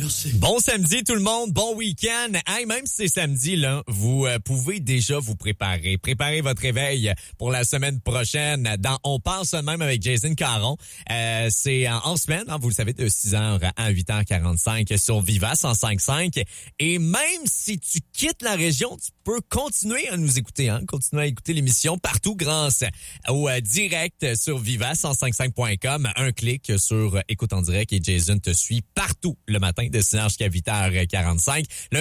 Merci. Bon samedi tout le monde, bon week-end. Hey, même si c'est samedi, là, vous pouvez déjà vous préparer. Préparez votre réveil pour la semaine prochaine. On parle même avec Jason Caron. C'est en semaine, hein, vous le savez, de 6h à 8h45 sur Viva 105.5. Et même si tu quittes la région, tu peux continuer à nous écouter, hein, continuer à écouter l'émission partout grâce au direct sur viva105.5.com. Un clic sur Écoute en direct et Jason te suit partout le matin de 6h jusqu'à 8h45.